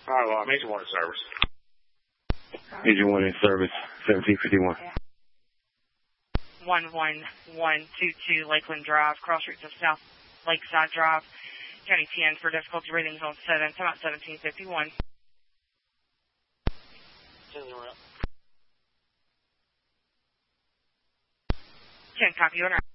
Well, I'm Agent 1 in service. Agent 1 in service, 1751. 11122 Lakeland Drive, cross routes of South Lakeside Drive, County 10 for difficulty readings on 7, time out 1751. 10 copy, order.